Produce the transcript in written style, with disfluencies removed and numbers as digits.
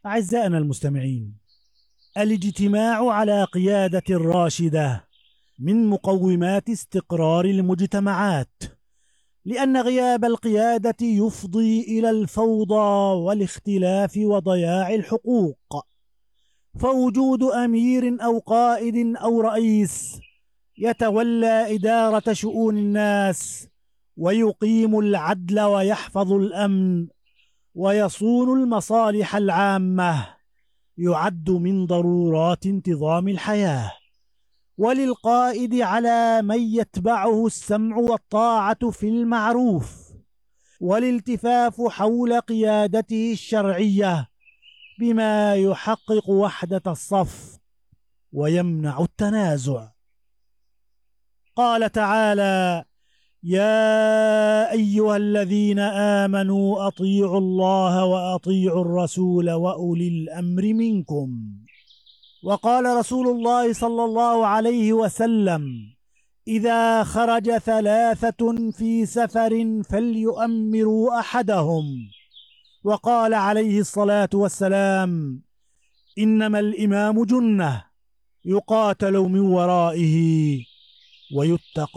أعزائنا المستمعين، الاجتماع على قيادة راشدة من مقومات استقرار المجتمعات، لأن غياب القيادة يفضي إلى الفوضى والاختلاف وضياع الحقوق. فوجود أمير أو قائد أو رئيس يتولى إدارة شؤون الناس ويقيم العدل ويحفظ الأمن ويصون المصالح العامة يعد من ضرورات انتظام الحياة. وللقائد على من يتبعه السمع والطاعة في المعروف، والالتفاف حول قيادته الشرعية بما يحقق وحدة الصف ويمنع التنازع. قال تعالى: يا أيها الذين آمنوا أطيعوا الله وأطيعوا الرسول وأولي الأمر منكم. وقال رسول الله صلى الله عليه وسلم: إذا خرج ثلاثة في سفر فليؤمروا أحدهم. وقال عليه الصلاة والسلام: إنما الإمام جنة يقاتل من ورائه ويتقى